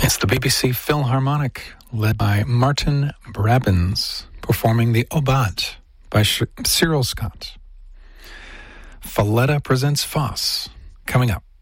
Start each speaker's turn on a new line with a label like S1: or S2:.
S1: It's the BBC Philharmonic, led by Martin Brabins, performing the Obat by Cyril Scott. Falletta presents Foss, coming up.